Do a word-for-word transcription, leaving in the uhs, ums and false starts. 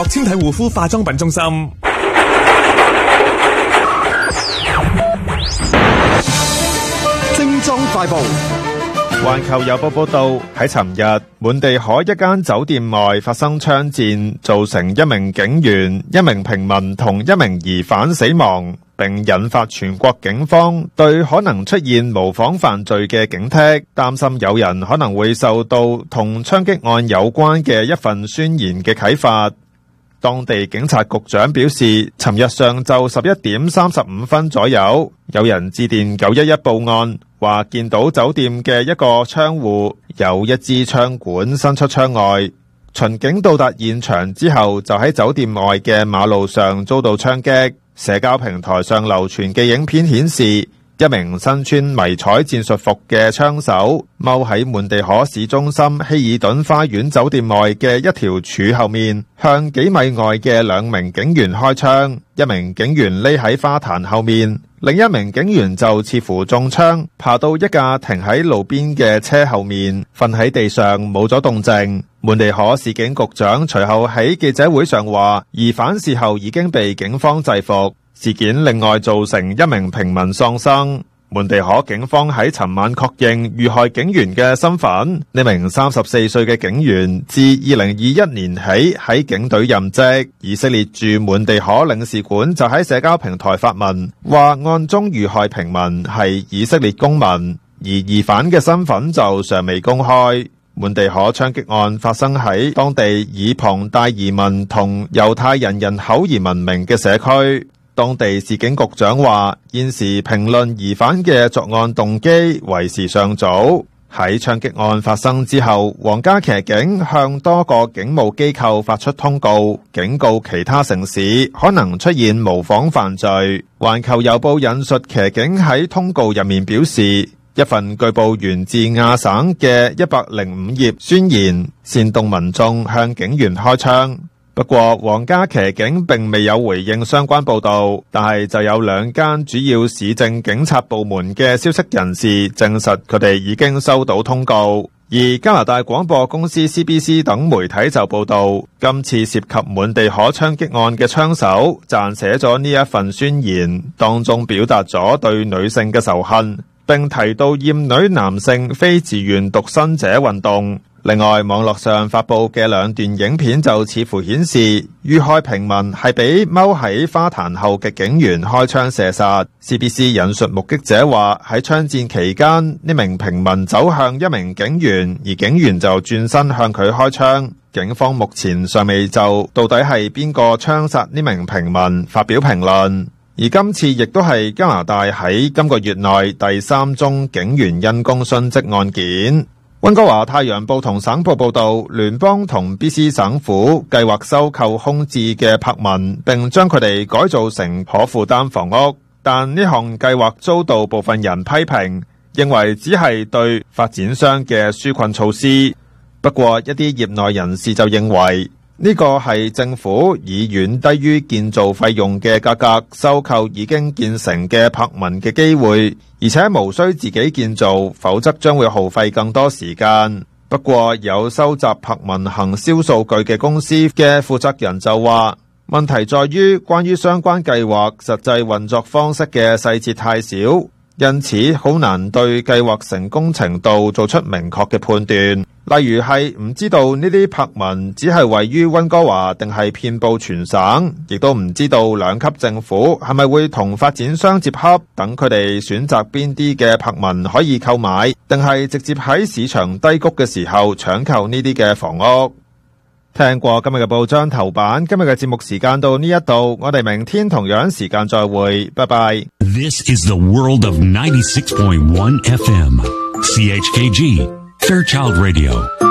纖體護膚化妝品中心。 精裝快報。環球郵報報道，喺尋日，滿地可一間酒店外發生槍戰，造成一名警員、一名平民同一名疑犯死亡，並引發全國警方對可能出現模仿犯罪嘅警惕，擔心有人可能會受到同槍擊案有關嘅一份宣言嘅啟發。當地警察局長表示，尋日上晝十一點三十五分左右，有人致電九一一報案，話見到酒店嘅一個窗戶有一支槍管伸出窗外。巡警到達現場之後，就喺酒店外嘅馬路上遭到槍擊。社交平台上流傳嘅影片顯示，一名身穿迷彩戰術服嘅槍手踎喺滿地可市中心希爾頓花園酒店外嘅一條柱後面，向幾米外嘅兩名警員開槍。一名警員匿喺花壇後面，另一名警員就似乎中槍，爬到一架停喺路邊嘅車後面，瞓喺地上冇咗動靜。滿地可市警局長隨後喺記者會上話，疑犯事後已經被警方制服。事件另外造成一名平民喪生。滿地可警方喺尋晚確認遇害警員嘅身份，呢名三十四歲嘅警員自二零二一年起喺警隊任職。以色列駐滿地可領事館就喺社交平台發文，話案中遇害平民係以色列公民，而疑犯嘅身份就尚未公開。滿地可槍擊案發生喺當地以龐大移民同猶太人人口而聞名嘅社區。當地市警局長話，現時評論疑犯嘅作案動機為時尚早。喺槍擊案發生之後，皇家騎警向多個警務機構發出通告，警告其他城市可能出現模仿犯罪。環球郵報引述騎警喺通告入面表示，一份據報源自亞省嘅一百零五頁宣言，煽動民眾向警員開槍。不過，皇家騎警並未有回應相關報道，但係就有兩間主要市政警察部門嘅消息人士證實佢哋已經收到通告。而加拿大廣播公司 C B C 等媒體就報道，今次涉及滿地可槍擊案嘅槍手撰寫咗呢一份宣言，當中表達咗對女性嘅仇恨，並提到厭女男性非自願獨身者運動。另外，網絡上發佈嘅兩段影片就似乎顯示，遇害平民係俾踎喺花壇後嘅警員開槍射殺。C B C 引述目擊者話，喺槍戰期間，呢名平民走向一名警員，而警員就轉身向佢開槍。警方目前尚未就到底係邊個槍殺呢名平民發表評論。而今次亦都係加拿大喺今個月內第三宗警員因公殉職案件。溫哥華太陽報同省報報道，聯邦同 B C 省府計劃收購空置嘅柏文，並將佢哋改造成可負擔房屋。但呢項計劃遭到部分人批評，認為只係對發展商嘅紓困措施。不過，一啲業內人士就認為，呢個係政府以遠低於建造費用嘅價格收購已經建成嘅柏文嘅機會，而且無需自己建造，否則將會耗費更多時間。不過有收集柏文行銷數據嘅公司嘅負責人就話，問題在於關於相關計劃實際運作方式嘅細節太少，因此好難對計劃成功程度做出明確嘅判斷。例如係唔知道呢啲柏文只係位於溫哥華定係遍佈全省，亦都唔知道兩級政府係咪會同發展商接洽，等佢哋選擇邊啲嘅柏文可以購買，定係直接喺市場低谷嘅時候搶購呢啲嘅房屋。聽過今日嘅報章頭版，今日嘅節目時間到呢一度，我哋明天同樣時間再會，拜拜。 This is the world of ninety-six point one F M C H K G Fairchild Radio.